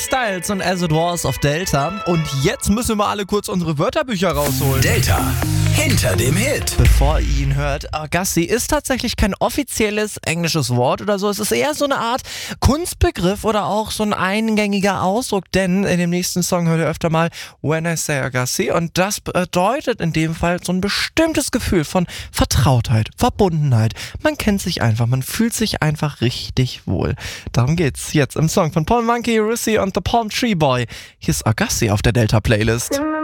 Styles und As It Was auf Delta. Und jetzt müssen wir mal alle kurz unsere Wörterbücher rausholen. Delta, hinter dem Hit. Bevor ihr ihn hört, Agassi ist tatsächlich kein offizielles englisches Wort oder so. Es ist eher so eine Art Kunstbegriff oder auch so ein eingängiger Ausdruck, denn in dem nächsten Song hört ihr öfter mal When I Say Agassi und das bedeutet in dem Fall so ein bestimmtes Gefühl von Vertrautheit, Verbundenheit. Man kennt sich einfach, man fühlt sich einfach richtig wohl. Darum geht's jetzt im Song von Paul Monkey, Rissy und The Palm Tree Boy. Hier ist Agassi auf der Delta Playlist.